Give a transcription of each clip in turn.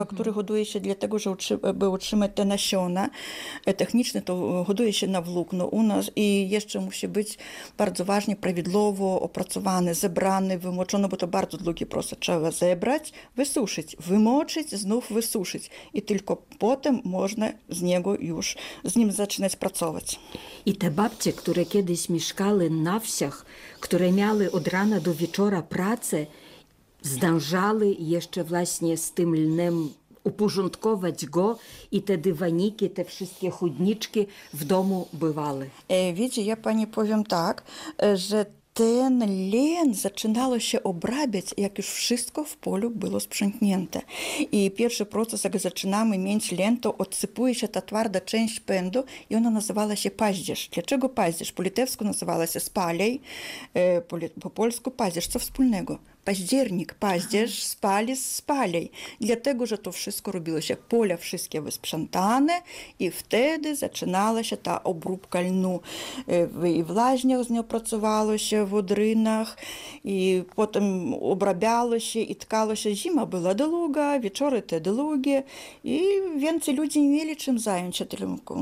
który hoduje się dlatego, żeby utrzymać te nasiona techniczne, to hoduje się na włókno u nas i jeszcze musi być bardzo ważnie, prawidłowo opracowany, zebrany, wymoczony, bo to bardzo długi proces. Trzeba zebrać, wysuszyć, wymoczyć, znów wysuszyć i tylko potem można z nim zaczynać pracować. I te babcie, które kiedyś mieszkały na wsiach, które miały od rana do wieczora pracę, zdążały jeszcze właśnie z tym lnem uporządkować go i te dywaniki, te wszystkie chudniczki w domu bywały. Wiecie, ja pani powiem tak, że ten len zaczynało się obrabiać, jak już wszystko w polu było sprzątnięte. I pierwszy proces, jak zaczynamy mieć len, to odsypuje się ta twarda część pędu i ona nazywała się paździerz. Dlaczego paździerz? Po litewsku nazywała się spalej, po polsku paździerz. Co wspólnego? Październik, paździerz, spalej. Dlatego, że to wszystko robiło się, pola wszystkie wysprzątane i wtedy zaczynała się ta obróbka lnu. I w laźniach z nią pracowało się, w odrynach i potem obrabiało się i tkało się. Zima była długa, wieczory te długie i więcej ludzi nie mieli czym zająć się tylko.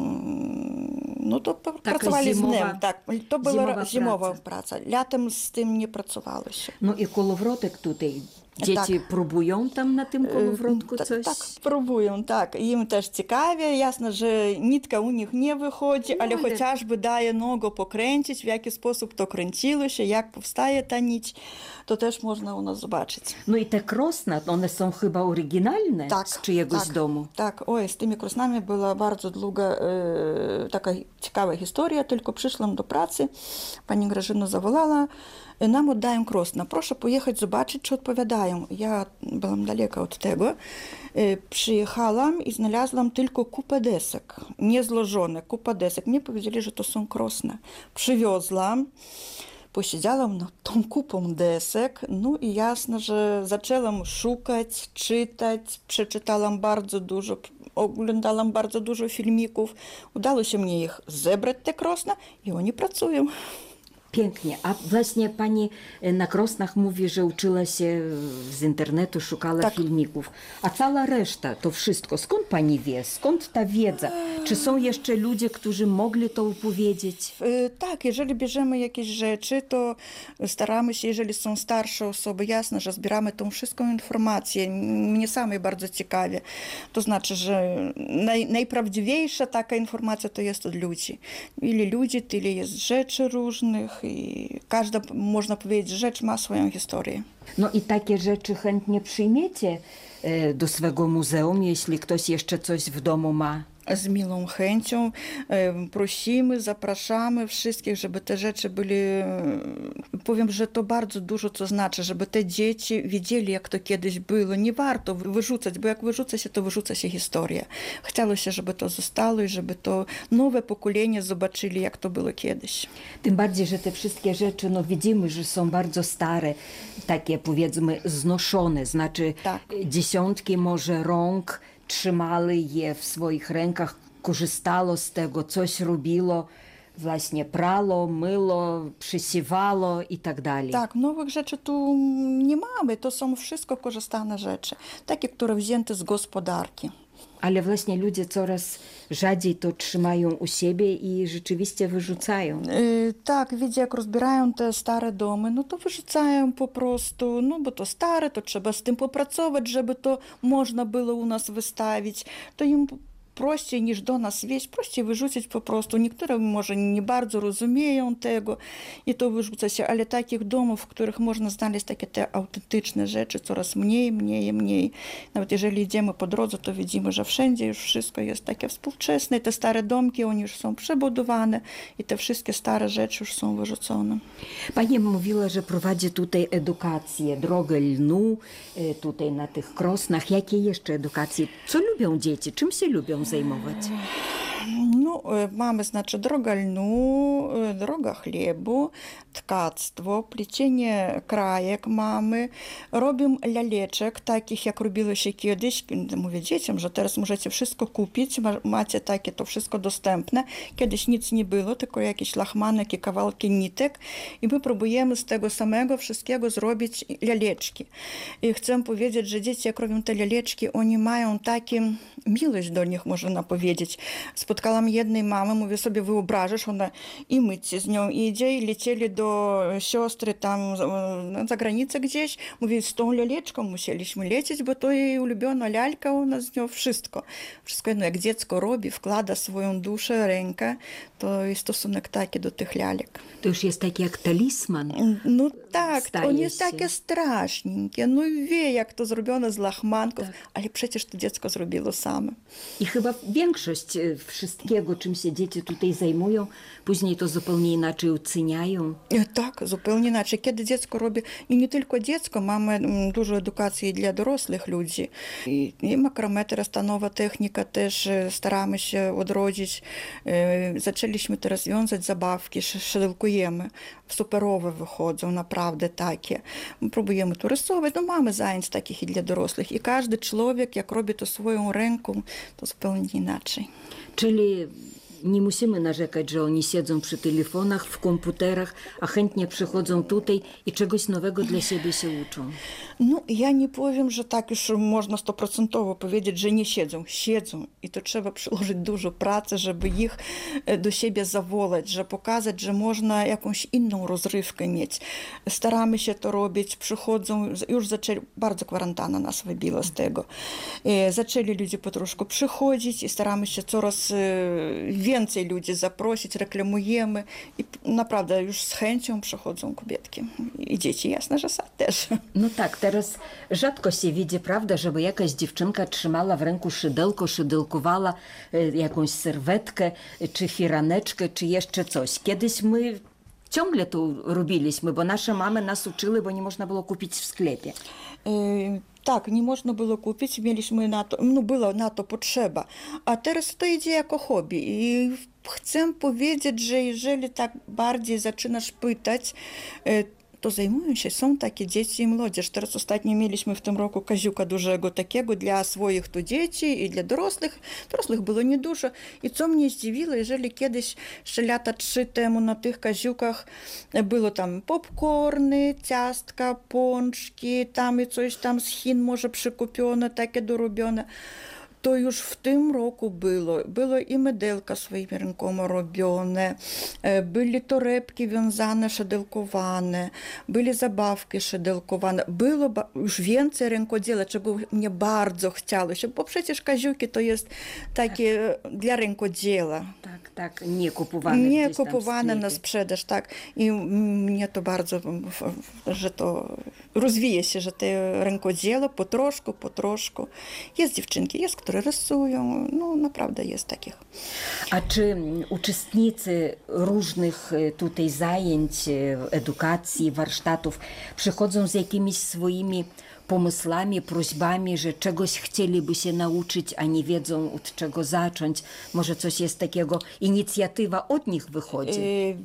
No to pracowali z dnem. Tak, to była zimowa praca. Latem z tym nie pracowało się. No i kołowrotek tutaj. Dzieci próbują tam na tym kołowrotku coś? Tak, próbują, tak. Im też ciekawie. Jasne, że nitka u nich nie wychodzi, ale chociażby daje nogą pokręcić, w jaki sposób to kręciło się, jak powstaje ta nić, to też można u nas zobaczyć. No i te krosna, one są chyba oryginalne z czyjegoś domu. Tak, z tymi krosnami była bardzo długa taka ciekawa historia, tylko przyszłam do pracy, pani Grażyna zawołała, nam oddają krosna, proszę pojechać zobaczyć, czy odpowiadają. Ja byłam daleko od tego. Przyjechałam i znalazłam tylko kupę desek, niezłożone, kupa desek. Mnie powiedzieli, że to są krosna. Przywiozłam, posiedziałam nad tą kupą desek, no i jasne, że zaczęłam szukać, czytać, przeczytałam bardzo dużo, oglądałam bardzo dużo filmików. Udało się mnie ich zebrać, te krosna, i oni pracują. Pięknie. A właśnie pani na krosnach mówi, że uczyła się z internetu, szukała filmików. A cała reszta, to wszystko, skąd pani wie? Skąd ta wiedza? Czy są jeszcze ludzie, którzy mogli to opowiedzieć? Tak, jeżeli bierzemy jakieś rzeczy, to staramy się, jeżeli są starsze osoby, jasne, że zbieramy tą wszystką informację. Mnie samej bardzo ciekawie. To znaczy, że najprawdziwsza taka informacja to jest od ludzi. Ile ludzi, tyle jest rzeczy różnych i każda, można powiedzieć, rzecz ma swoją historię. No i takie rzeczy chętnie przyjmiecie do swego muzeum, jeśli ktoś jeszcze coś w domu ma? Z miłą chęcią prosimy, zapraszamy wszystkich, żeby te rzeczy były, powiem, że to bardzo dużo co znaczy, żeby te dzieci wiedzieli, jak to kiedyś było. Nie warto wyrzucać, bo jak wyrzuca się, to wyrzuca się historia. Chciało się, żeby to zostało i żeby to nowe pokolenie zobaczyli, jak to było kiedyś. Tym bardziej, że te wszystkie rzeczy, no widzimy, że są bardzo stare, takie powiedzmy znoszone, znaczy dziesiątki może rąk trzymali je w swoich rękach, korzystało z tego, coś robiło, właśnie prało, myło, przysiewało i tak dalej. Tak, nowych rzeczy tu nie mamy, to są wszystko korzystane rzeczy, takie, które wzięte z gospodarki. Ale właśnie ludzie coraz rzadziej to trzymają u siebie i rzeczywiście wyrzucają. Tak, widzę, jak rozbierają te stare domy, no to wyrzucają po prostu, no bo to stare, to trzeba z tym popracować, żeby to można było u nas wystawić. To im prościej niż do nas wieść, prościej wyrzucić po prostu. Niektóre może nie bardzo rozumieją tego i to wyrzuca się, ale takich domów, w których można znaleźć takie te autentyczne rzeczy, coraz mniej, mniej i mniej. Nawet jeżeli idziemy po drodze, to widzimy, że wszędzie już wszystko jest takie współczesne. Te stare domki, one już są przebudowane i te wszystkie stare rzeczy już są wyrzucone. Pani mówiła, że prowadzi tutaj edukację, drogę lnu, tutaj na tych krosnach. Jakie jeszcze edukacje? Co lubią dzieci? Czym się lubią zajmować? No, mamy, znaczy, droga lnu, droga chlebu, tkactwo, plecienie krajek mamy, robimy laleczek, takich jak robiło się kiedyś. Mówię dzieciom, że teraz możecie wszystko kupić, macie takie to wszystko dostępne. Kiedyś nic nie było, tylko jakieś lachmanek i kawałki nitek i my próbujemy z tego samego wszystkiego zrobić laleczki. I chcę powiedzieć, że dzieci, jak robią te laleczki, oni mają taką miłość do nich, można powiedzieć. Spotkałam jednej mamy, mówię sobie, wyobrażasz, ona i myć z nią idzie, i lecieli do siostry tam za granicę gdzieś. Mówię, z tą laleczką musieliśmy lecieć, bo to jej ulubiona lalka, u nas z nią wszystko. Wszystko, no, jak dziecko robi, wkłada swoją duszę, rękę, to jest stosunek taki do tych lalek. To już jest taki jak talisman. No tak, Staje on jest się. takie strasznienkie, no wie, jak to zrobione z lachmanków, Tak. ale przecież to dziecko zrobiło same. I chyba większość wszystkiego, czym się dzieci tutaj zajmują, później to zupełnie inaczej oceniają. Tak, zupełnie inaczej. Kiedy dziecko robi, i nie tylko dziecko, mamy dużo edukacji dla dorosłych ludzi. I makramę teraz ta nowa technika też staramy się odrodzić. Zaczęliśmy teraz wiązać zabawki, szydelkujemy. Superowe wychodzą, naprawdę takie. My próbujemy to rysować, no mamy zajęć takich i dla dorosłych. I każdy człowiek, jak robi to swoją ręką, to zupełnie inaczej. Czyli nie musimy narzekać, że oni siedzą przy telefonach, w komputerach, a chętnie przychodzą tutaj i czegoś nowego dla siebie się uczą. No, ja nie powiem, że tak już można 100% powiedzieć, że nie siedzą. Siedzą i to trzeba przyłożyć dużo pracy, żeby ich do siebie zawołać, żeby pokazać, że można jakąś inną rozrywkę mieć. Staramy się to robić, przychodzą, już zaczęli, bardzo kwarantanna nas wybiła z tego. Zaczęli ludzie potroszku przychodzić i staramy się coraz więcej ludzi zaprosić, reklamujemy i naprawdę już z chęcią przychodzą kobietki. I dzieci, jasne, że też. No tak, teraz rzadko się widzi, prawda, żeby jakaś dziewczynka trzymała w ręku szydełko, szydełkowała jakąś serwetkę, czy firaneczkę, czy jeszcze coś. Kiedyś my ciągle to robiliśmy, bo nasze mamy nas uczyły, bo nie można było kupić w sklepie. Tak, nie można było kupić, mieliśmy na to, no była na to potrzeba, a teraz to idzie jako hobby i chcę powiedzieć, że jeżeli tak bardziej zaczynasz pytać, to zajmują się, są takie dzieci i młodzież. Teraz ostatnio mieliśmy w tym roku kaziuka dużego takiego dla swoich tu dzieci i dla dorosłych. Dorosłych było niedużo. I co mnie zdziwiło, jeżeli kiedyś, jeszcze lata 3 temu na tych kaziukach było tam popcorny, ciastka, pączki, tam i coś tam z Chin może przykupione, takie dorobione. To już w tym roku było i mydelka swoimi rękoma robione, byli torebki wiązane, szydelkowane, byli zabawki szydelkowane, było już więcej rękodzieła, czego mnie bardzo chciało się, bo przecież kaziuki to jest takie dla rękodzieła. Tak, tak, nie kupowane Nie gdzieś tam w kupowane na sklepie. sprzedaż, tak. I mnie to bardzo, że to rozwija się, że te rękodzieło potroszku. Jest dziewczynki, jest, które rysują, no naprawdę jest takich. A czy uczestnicy różnych tutaj zajęć, edukacji, warsztatów przychodzą z jakimiś swoimi pomysłami, prośbami, że czegoś chcieliby się nauczyć, a nie wiedzą od czego zacząć? Może coś jest takiego, inicjatywa od nich wychodzi?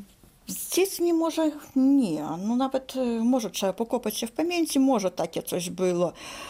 Z dziećmi może nie, no nawet może trzeba pokopać się w pamięci, może takie coś było.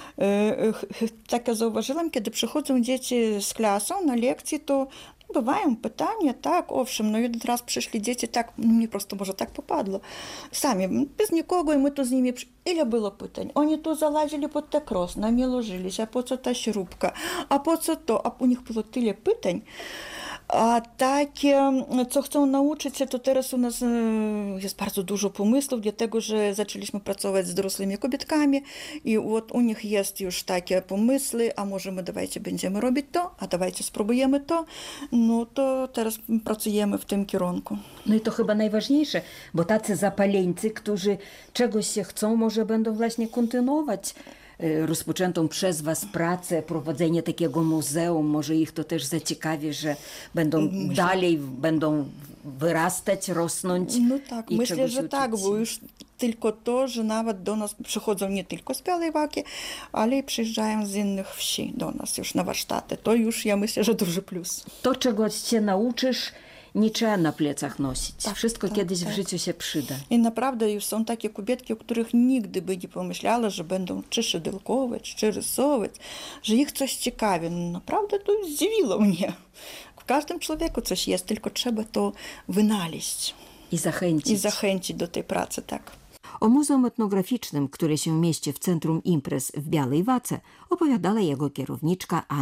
Takie zauważyłam, kiedy przychodzą dzieci z klasą na lekcje, to bywają pytania, tak, owszem, no jeden raz przyszli dzieci, tak, mnie prosto może tak popadło, sami, bez nikogo, i my tu z nimi, ile było pytań, oni tu zalazili pod te kros, namieloжились, a po co ta śrubka, a po co to, a u nich było tyle pytań. A takie, co chcą nauczyć się, to teraz u nas jest bardzo dużo pomysłów, dlatego że zaczęliśmy pracować z dorosłymi kobietkami i u nich jest już takie pomysły, a może my dawajcie będziemy robić to, a dawajcie spróbujemy to, no to teraz pracujemy w tym kierunku. No i to chyba najważniejsze, bo tacy zapaleńcy, którzy czegoś się chcą, może będą właśnie kontynuować rozpoczętą przez Was pracę, prowadzenie takiego muzeum, może ich to też zaciekawi, że będą dalej, będą wyrastać, rosnąć. No tak, i myślę, czegoś że tak, uczyć bo się. już tylko to, że nawet do nas przychodzą nie tylko z Białej Waki, ale i przyjeżdżają z innych wsi do nas już na warsztaty. To już, ja myślę, że duży plus. To, czego się nauczysz, nie trzeba na plecach nosić. Tak, Wszystko tak, kiedyś tak. w życiu się przyda. I naprawdę już są takie kobietki, o których nigdy by nie pomyślała, że będą czy szydełkować, czy rysować, że ich coś ciekawi. No, naprawdę to zdziwiło mnie. W każdym człowieku coś jest, tylko trzeba to wynaleźć I zachęcić. i zachęcić do tej pracy, tak. O Muzeum Etnograficznym, które się mieści w Centrum Imprez w Białej Wace, opowiadała jego kierowniczka Anna